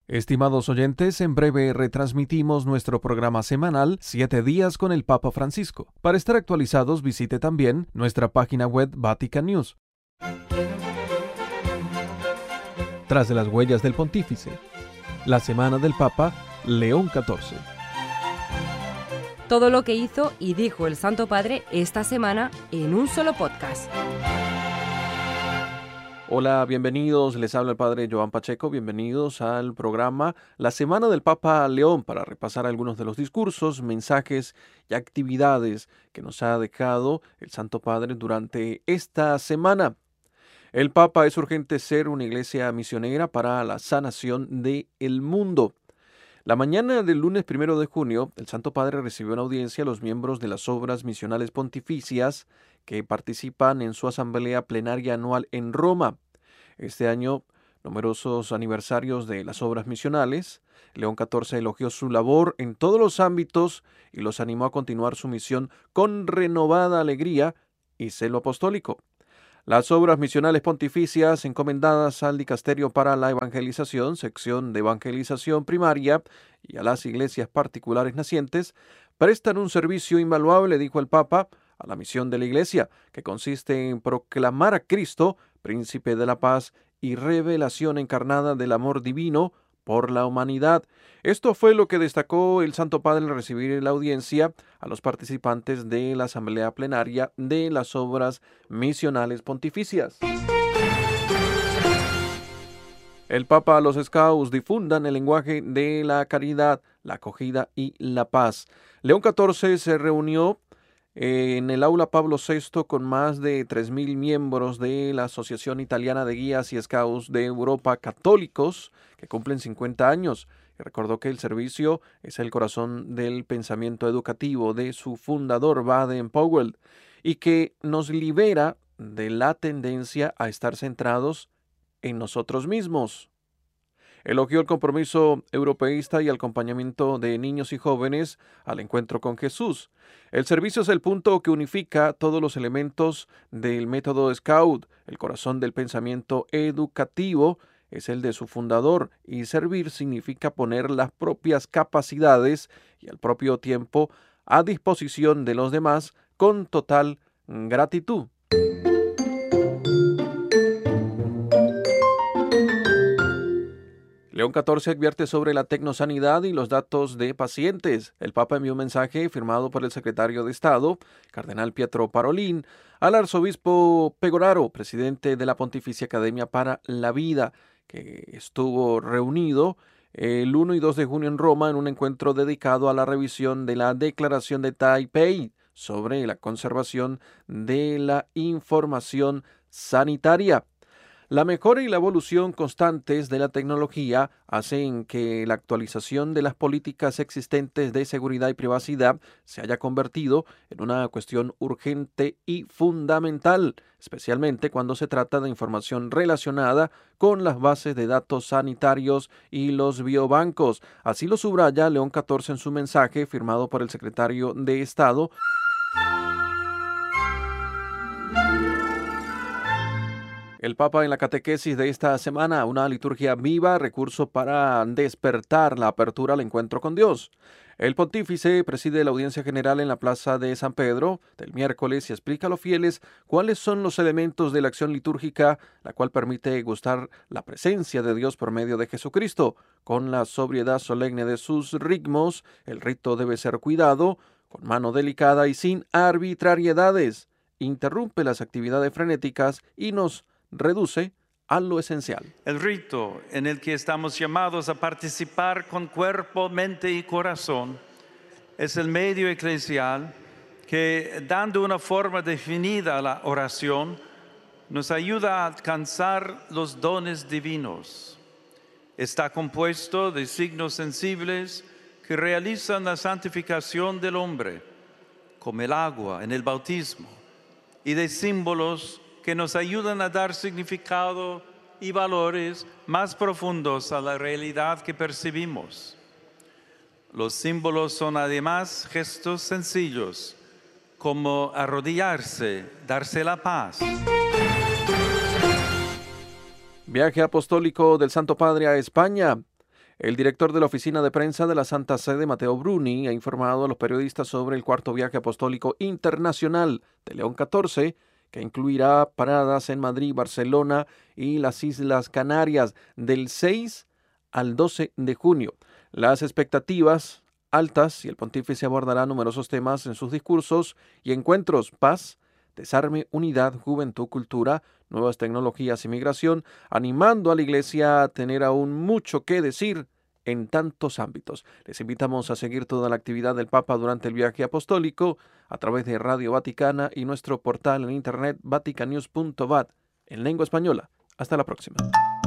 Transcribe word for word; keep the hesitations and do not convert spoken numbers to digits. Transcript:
Estimados oyentes, en breve retransmitimos nuestro programa semanal Siete días con el Papa Francisco. Para estar actualizados, visite también nuestra página web Vatican News. Tras de las huellas del Pontífice, la semana del Papa León catorce. Todo lo que hizo y dijo el Santo Padre esta semana en un solo podcast. Hola, bienvenidos, les habla el Padre Joan Pacheco, bienvenidos al programa La Semana del Papa León para repasar algunos de los discursos, mensajes y actividades que nos ha dejado el Santo Padre durante esta semana. El Papa es urgente ser una iglesia misionera para la sanación del mundo. La mañana del lunes primero de junio, el Santo Padre recibió en audiencia a los miembros de las obras misionales pontificias que participan en su asamblea plenaria anual en Roma. Este año, numerosos aniversarios de las obras misionales. León catorce elogió su labor en todos los ámbitos y los animó a continuar su misión con renovada alegría y celo apostólico. Las obras misionales pontificias encomendadas al Dicasterio para la Evangelización, sección de evangelización primaria, y a las iglesias particulares nacientes, prestan un servicio invaluable, dijo el Papa, a la misión de la Iglesia, que consiste en proclamar a Cristo, príncipe de la paz y revelación encarnada del amor divino por la humanidad. Esto fue lo que destacó el Santo Padre al recibir en la audiencia a los participantes de la Asamblea Plenaria de las Obras Misionales Pontificias. El Papa, los Scouts difundan el lenguaje de la caridad, la acogida y la paz. León catorce se reunió en el aula Pablo sexto con más de tres mil miembros de la Asociación Italiana de Guías y Scouts de Europa Católicos, que cumplen cincuenta años. Y recordó que el servicio es el corazón del pensamiento educativo de su fundador, Baden-Powell, y que nos libera de la tendencia a estar centrados en nosotros mismos. Elogió el compromiso europeísta y el acompañamiento de niños y jóvenes al encuentro con Jesús. El servicio es el punto que unifica todos los elementos del método Scout. El corazón del pensamiento educativo es el de su fundador, y servir significa poner las propias capacidades y al propio tiempo a disposición de los demás con total gratitud. León catorce advierte sobre la tecnosanidad y los datos de pacientes. El Papa envió un mensaje firmado por el secretario de Estado, cardenal Pietro Parolin, al arzobispo Pegoraro, presidente de la Pontificia Academia para la Vida, que estuvo reunido el uno y dos de junio en Roma en un encuentro dedicado a la revisión de la Declaración de Taipei sobre la conservación de la información sanitaria. La mejora y la evolución constantes de la tecnología hacen que la actualización de las políticas existentes de seguridad y privacidad se haya convertido en una cuestión urgente y fundamental, especialmente cuando se trata de información relacionada con las bases de datos sanitarios y los biobancos. Así lo subraya León catorce en su mensaje firmado por el secretario de Estado. El Papa en la catequesis de esta semana, una liturgia viva, recurso para despertar la apertura al encuentro con Dios. El pontífice preside la audiencia general en la plaza de San Pedro del miércoles y explica a los fieles cuáles son los elementos de la acción litúrgica, la cual permite gustar la presencia de Dios por medio de Jesucristo. Con la sobriedad solemne de sus ritmos, el rito debe ser cuidado, con mano delicada y sin arbitrariedades. Interrumpe las actividades frenéticas y nos reduce a lo esencial. El rito en el que estamos llamados a participar con cuerpo, mente y corazón es el medio eclesial que, dando una forma definida a la oración, nos ayuda a alcanzar los dones divinos. Está compuesto de signos sensibles que realizan la santificación del hombre, como el agua en el bautismo, y de símbolos que nos ayudan a dar significado y valores más profundos a la realidad que percibimos. Los símbolos son además gestos sencillos, como arrodillarse, darse la paz. Viaje apostólico del Santo Padre a España. El director de la oficina de prensa de la Santa Sede, Matteo Bruni, ha informado a los periodistas sobre el cuarto viaje apostólico internacional de León catorce, que incluirá paradas en Madrid, Barcelona y las Islas Canarias del seis al doce de junio. Las expectativas altas y el pontífice abordará numerosos temas en sus discursos y encuentros: paz, desarme, unidad, juventud, cultura, nuevas tecnologías y migración, animando a la Iglesia a tener aún mucho que decir en tantos ámbitos. Les invitamos a seguir toda la actividad del Papa durante el viaje apostólico a través de Radio Vaticana y nuestro portal en internet vaticanews punto va t en lengua española. Hasta la próxima.